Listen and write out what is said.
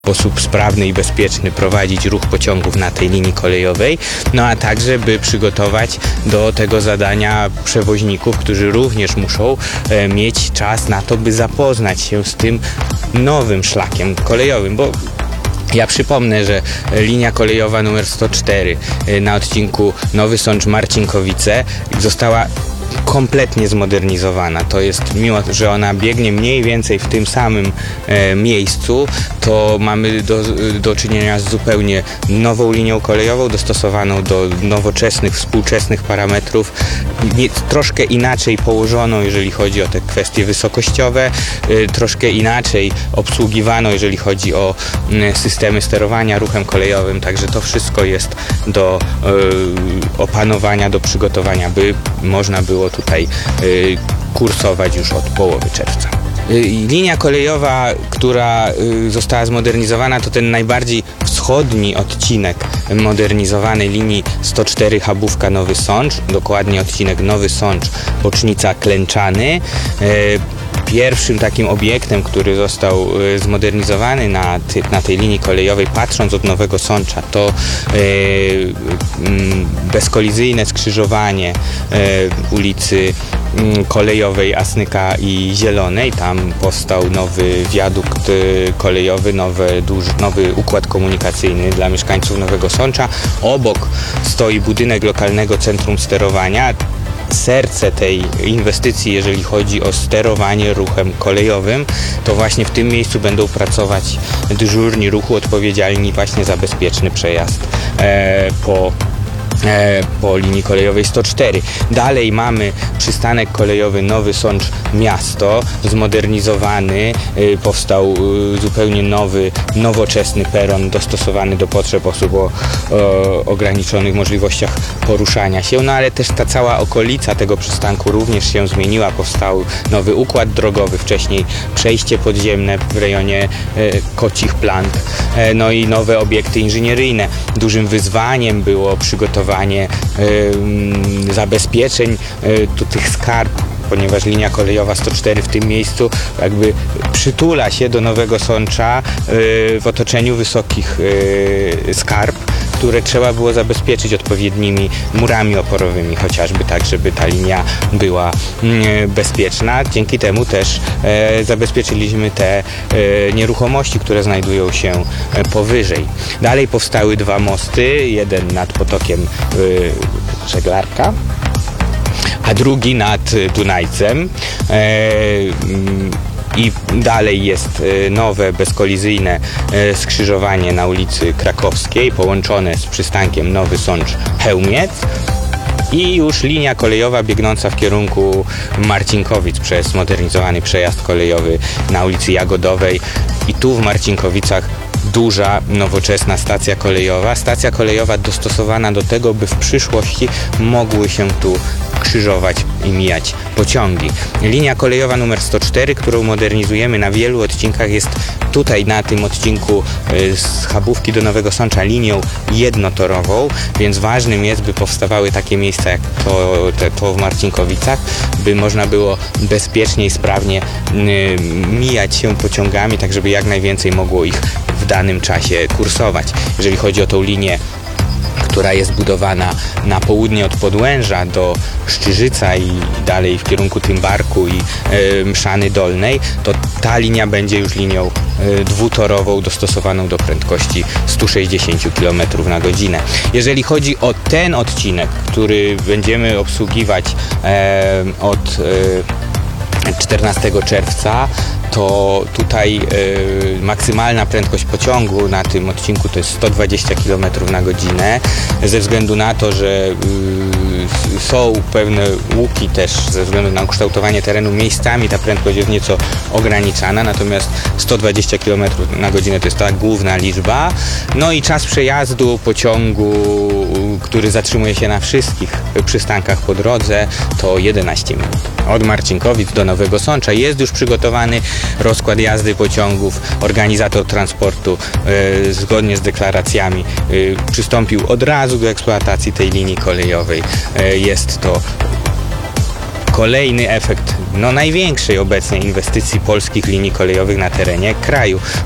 w sposób sprawny i bezpieczny prowadzić ruch pociągów na tej linii kolejowej, no a także by przygotować do tego zadania przewoźników, którzy również muszą mieć czas na to, by zapoznać się z tym nowym szlakiem kolejowym, bo ja przypomnę, że linia kolejowa numer 104 na odcinku Nowy Sącz-Marcinkowice została kompletnie zmodernizowana. To jest, mimo że ona biegnie mniej więcej w tym samym miejscu, to mamy do czynienia z zupełnie nową linią kolejową, dostosowaną do nowoczesnych, współczesnych parametrów, troszkę inaczej położoną, jeżeli chodzi o te kwestie wysokościowe, troszkę inaczej obsługiwano, jeżeli chodzi o systemy sterowania ruchem kolejowym, także to wszystko jest do opanowania, do przygotowania, by można było tutaj kursować już od połowy czerwca. Linia kolejowa, która została zmodernizowana, to ten najbardziej wschodni odcinek modernizowanej linii 104 Chabówka-Nowy Sącz, dokładnie odcinek Nowy Sącz-Bocznica-Klęczany. Pierwszym takim obiektem, który został zmodernizowany na tej linii kolejowej, patrząc od Nowego Sącza, to bezkolizyjne skrzyżowanie ulicy kolejowej Asnyka i Zielonej. Tam powstał nowy wiadukt kolejowy, nowy układ komunikacyjny dla mieszkańców Nowego Sącza. Obok stoi budynek lokalnego centrum sterowania. Serce tej inwestycji, jeżeli chodzi o sterowanie ruchem kolejowym, to właśnie w tym miejscu będą pracować dyżurni ruchu odpowiedzialni właśnie za bezpieczny przejazd po linii kolejowej 104. Dalej mamy przystanek kolejowy Nowy Sącz Miasto, zmodernizowany, powstał zupełnie nowy, nowoczesny peron dostosowany do potrzeb osób o ograniczonych możliwościach poruszania się, no ale też ta cała okolica tego przystanku również się zmieniła, powstał nowy układ drogowy, wcześniej przejście podziemne w rejonie Kocich Plank, no i nowe obiekty inżynieryjne. Dużym wyzwaniem było przygotowanie zabezpieczeń do tych skarb, ponieważ linia kolejowa 104 w tym miejscu jakby przytula się do Nowego Sącza w otoczeniu wysokich skarb, które trzeba było zabezpieczyć odpowiednimi murami oporowymi chociażby, tak żeby ta linia była bezpieczna. Dzięki temu też zabezpieczyliśmy te nieruchomości, które znajdują się powyżej. Dalej powstały dwa mosty, jeden nad potokiem Żeglarka, a drugi nad Dunajcem. I dalej jest nowe, bezkolizyjne skrzyżowanie na ulicy Krakowskiej, połączone z przystankiem Nowy Sącz-Chełmiec. I już linia kolejowa biegnąca w kierunku Marcinkowic przez zmodernizowany przejazd kolejowy na ulicy Jagodowej. I tu w Marcinkowicach duża, nowoczesna stacja kolejowa dostosowana do tego, by w przyszłości mogły się tu krzyżować i mijać pociągi. Linia kolejowa numer 104, którą modernizujemy na wielu odcinkach, jest tutaj na tym odcinku z Chabówki do Nowego Sącza linią jednotorową, więc ważnym jest, by powstawały takie miejsca jak to w Marcinkowicach, by można było bezpiecznie i sprawnie mijać się pociągami, tak żeby jak najwięcej mogło ich w danym czasie kursować. Jeżeli chodzi o tą linię, która jest budowana na południe od Podłęża do Szczyżyca i dalej w kierunku Tymbarku i Mszany Dolnej, to ta linia będzie już linią dwutorową dostosowaną do prędkości 160 km na godzinę. Jeżeli chodzi o ten odcinek, który będziemy obsługiwać od 14 czerwca, to tutaj maksymalna prędkość pociągu na tym odcinku to jest 120 km na godzinę. Ze względu na to, że są pewne łuki też, ze względu na ukształtowanie terenu, miejscami ta prędkość jest nieco ograniczana, natomiast 120 km na godzinę to jest ta główna liczba. No i czas przejazdu pociągu, który zatrzymuje się na wszystkich przystankach po drodze, to 11 minut. Od Marcinkowic do Nowego Sącza jest już przygotowany rozkład jazdy pociągów. Organizator transportu zgodnie z deklaracjami przystąpił od razu do eksploatacji tej linii kolejowej. Jest to kolejny efekt największej obecnej inwestycji polskich linii kolejowych na terenie kraju.